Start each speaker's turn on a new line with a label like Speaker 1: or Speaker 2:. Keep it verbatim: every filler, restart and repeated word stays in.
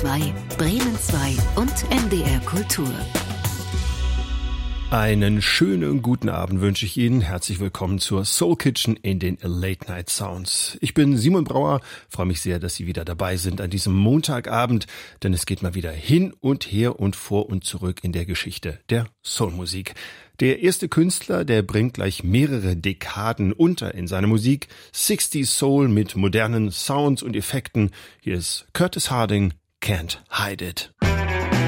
Speaker 1: zwei, Bremen zwei und M D R Kultur.
Speaker 2: Einen schönen guten Abend wünsche ich Ihnen. Herzlich willkommen zur Soul Kitchen in den Late Night Sounds. Ich bin Simon Brauer, freue mich sehr, dass Sie wieder dabei sind an diesem Montagabend, denn es geht mal wieder hin und her und vor und zurück in der Geschichte der Soulmusik. Der erste Künstler, der bringt gleich mehrere Dekaden unter in seine Musik. sechziger Soul mit modernen Sounds und Effekten. Hier ist Curtis Harding, Can't Hide It.